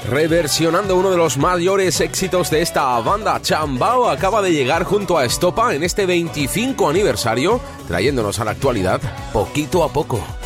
reversionando uno de los mayores éxitos de esta banda. Chambao acaba de llegar junto a Estopa en este 25 aniversario, trayéndonos a la actualidad poquito a poco.